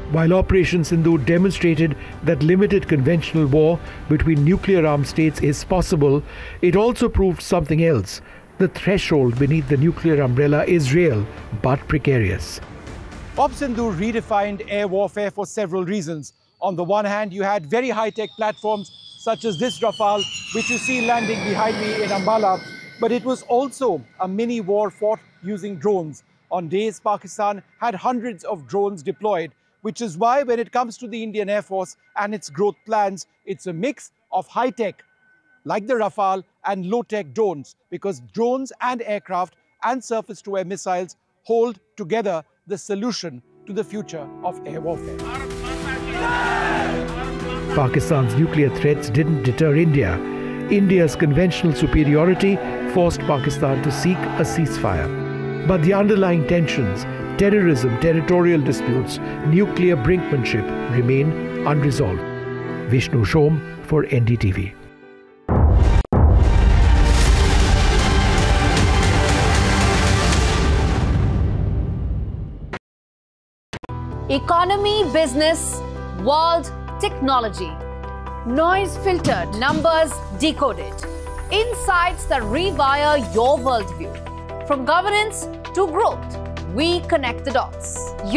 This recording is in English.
While Operation Sindoor demonstrated that limited conventional war between nuclear-armed states is possible, it also proved something else. The threshold beneath the nuclear umbrella is real, but precarious. Op Sindoor redefined air warfare for several reasons. On the one hand, you had very high-tech platforms such as this Rafale, which you see landing behind me in Ambala, but it was also a mini war fought using drones. On days, Pakistan had hundreds of drones deployed, which is why when it comes to the Indian Air Force and its growth plans, it's a mix of high-tech, like the Rafale, and low-tech drones, because drones and aircraft and surface-to-air missiles hold together the solution to the future of air warfare. Pakistan's nuclear threats didn't deter India. India's conventional superiority forced Pakistan to seek a ceasefire. But the underlying tensions, terrorism, territorial disputes, nuclear brinkmanship remain unresolved. Vishnu Shom for NDTV. Economy, business, world, technology. Noise filtered, numbers decoded. Insights that rewire your worldview. From governance to growth, we connect the dots.